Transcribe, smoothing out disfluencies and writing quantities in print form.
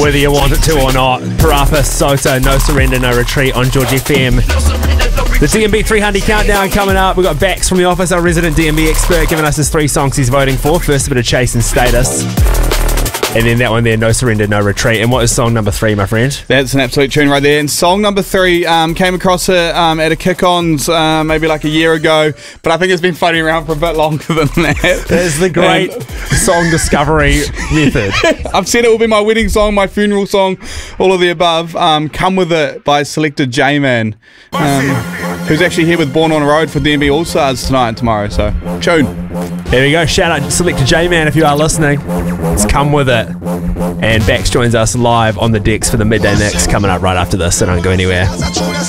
Whether you want it to or not. Parappa, Soto, No Surrender, No Retreat on George FM. The DMB 300 countdown coming up. We've got Bax from the office, our resident DMB expert, giving us his 3 songs he's voting for. First, a bit of Chase and Status. And then that one there, No Surrender, No Retreat. And what is song number 3, my friend? That's an absolute tune right there. And song number 3, came across it at a kick-ons maybe like a year ago, but I think it's been floating around for a bit longer than that. There's the great song discovery method. I've said it will be my wedding song, my funeral song, all of the above. Come With It by Selector J-Man, who's actually here with Born on a Road for DMB All-Stars tonight and tomorrow. So, tune. There we go. Shout out to Selector J-Man if you are listening. It's Come With It. And Bax joins us live on the decks for the Midday Mix coming up right after this, so don't go anywhere.